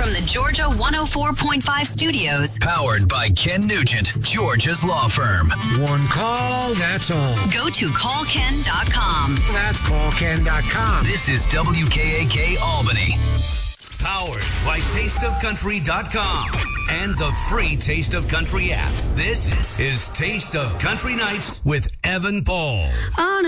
from the Georgia 104.5 studios. Powered by Ken Nugent, Georgia's law firm. One call, that's all. Go to callken.com. That's callken.com. This is WKAK Albany. Powered by tasteofcountry.com and the free Taste of Country app. This is Taste of Country Nights with Evan Paul.